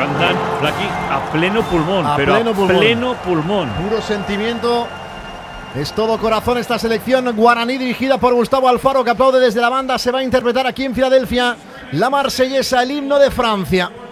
cantan, Flaqui, a pleno pulmón, A pero pleno a pulmón. pleno pulmón. Puro sentimiento. Es todo corazón esta selección guaraní dirigida por Gustavo Alfaro, que aplaude desde la banda. Se va a interpretar aquí en Filadelfia la marsellesa, el himno de Francia.